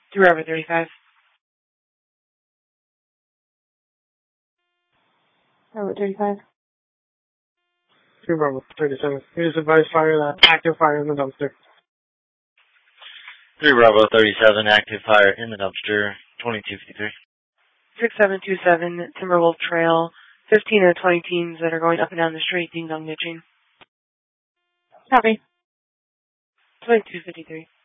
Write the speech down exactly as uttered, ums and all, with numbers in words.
Three Bravo thirty-five. Bravo thirty-five. Three Bravo thirty-seven. Please advise fire that active fire in the dumpster. Three Bravo thirty-seven, active fire in the dumpster, twenty-two fifty-three. Six seven two seven, Timberwolf Trail. Fifteen to twenty teens that are going up and down the street, ding dong ditching. Copy. Twenty-two fifty-three.